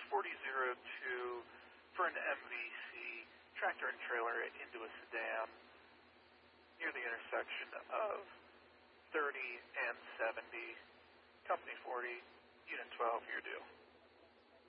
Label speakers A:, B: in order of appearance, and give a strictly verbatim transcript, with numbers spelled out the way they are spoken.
A: forty oh two for an M V C tractor and trailer into a sedan near the intersection of thirty and seventy. Company forty, Unit twelve, your due.